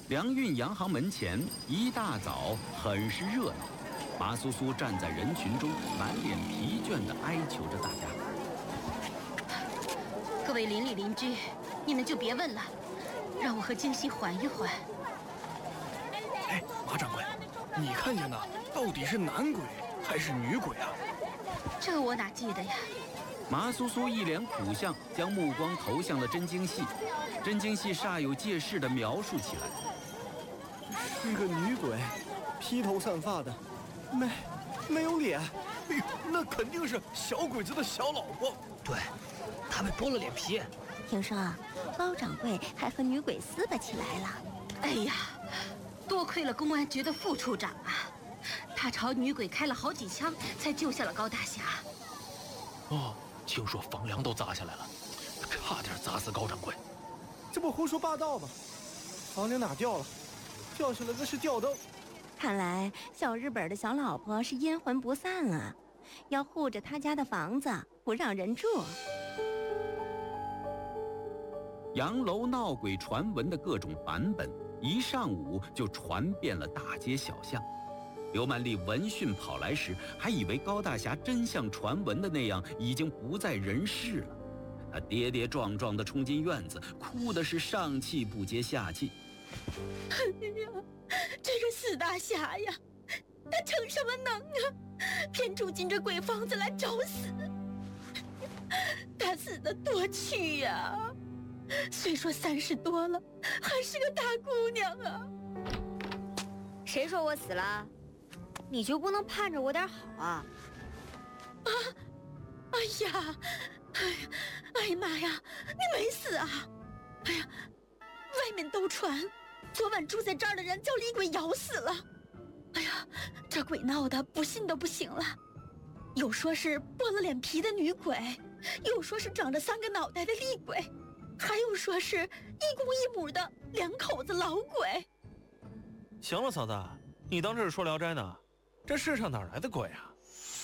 粮运洋行门前一大早很是热闹，麻苏苏站在人群中，满脸疲倦地哀求着大家。 各位邻里邻居，你们就别问了，让我和京西缓一缓。 哎，马掌柜，你看见的到底是男鬼还是女鬼啊？ 这我哪记得呀？ 麻苏苏一脸苦相，将目光投向了真京细。真京细煞有介事地描述起来： 是个女鬼，披头散发的，没有脸。 哎呦，那肯定是小鬼子的小老婆。 对，她被剥了脸皮。 听说高掌柜还和女鬼撕巴起来了。 哎呀，多亏了公安局的副处长啊，他朝女鬼开了好几枪，才救下了高大侠。 哦，听说房梁都砸下来了，差点砸死高掌柜。 这不胡说八道吗？房梁哪掉了？掉下来的是吊灯。 看来小日本的小老婆是阴魂不散啊，要护着他家的房子不让人住。 洋楼闹鬼传闻的各种版本，一上午就传遍了大街小巷。刘曼丽闻讯跑来时，还以为高大侠真像传闻的那样已经不在人世了。他跌跌撞撞地冲进院子，哭的是上气不接下气。 哎呀，这个死大侠呀，他逞什么能啊？偏住进这鬼房子来找死。他死得多屈呀！虽说30多了，还是个大姑娘啊。 谁说我死了？你就不能盼着我点好啊？ 哎呀妈呀，你没死啊？哎呀，外面都传昨晚住在这儿的人叫李鬼咬死了。哎呀，这鬼闹的不信都不行了。有说是剥了脸皮的女鬼，又说是长着3个脑袋的厉鬼，还有说是一公一母的2口子老鬼。 行了，嫂子，你当这是说《聊斋》呢？这世上哪来的鬼啊？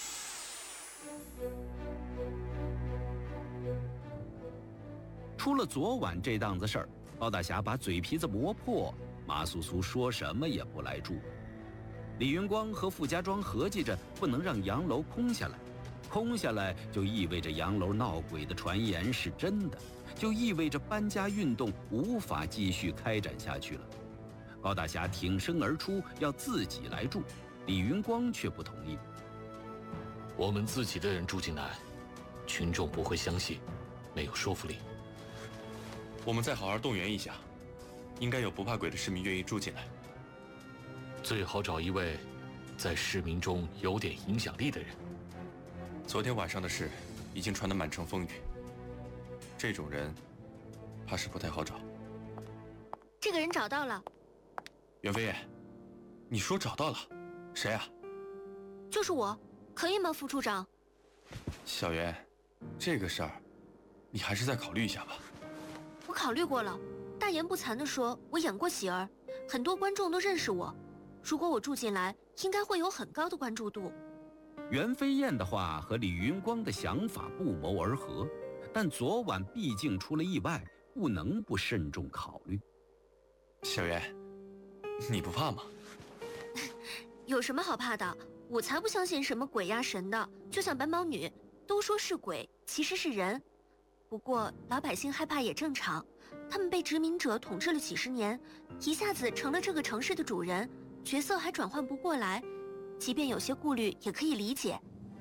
出了昨晚这档子事儿，高大侠把嘴皮子磨破，麻苏苏说什么也不来住。李云光和傅家庄合计着不能让洋楼空下来，空下来就意味着洋楼闹鬼的传言是真的，就意味着搬家运动无法继续开展下去了。高大侠挺身而出，要自己来住，李云光却不同意。 我们自己的人住进来，群众不会相信，没有说服力。 我们再好好动员一下，应该有不怕鬼的市民愿意住进来。 最好找一位在市民中有点影响力的人。 昨天晚上的事已经传得满城风雨，这种人怕是不太好找。 这个人找到了。 袁飞燕，你说找到了，谁啊？ 就是我，可以吗，副处长？ 小袁，这个事儿你还是再考虑一下吧。 我考虑过了，大言不惭地说，我演过喜儿，很多观众都认识我。如果我住进来，应该会有很高的关注度。 袁飞燕的话和李云光的想法不谋而合，但昨晚毕竟出了意外，不能不慎重考虑。 小袁，你不怕吗？ 有什么好怕的？我才不相信什么鬼压神的，就像白毛女，都说是鬼，其实是人。不过老百姓害怕也正常，他们被殖民者统治了几十年，一下子成了这个城市的主人，角色还转换不过来，即便有些顾虑也可以理解。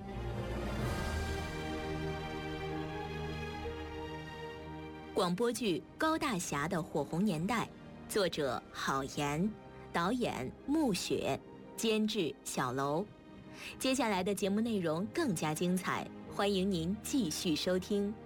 广播剧《高大侠的火红年代》，作者郝岩，导演穆雪，监制小楼。接下来的节目内容更加精彩，欢迎您继续收听。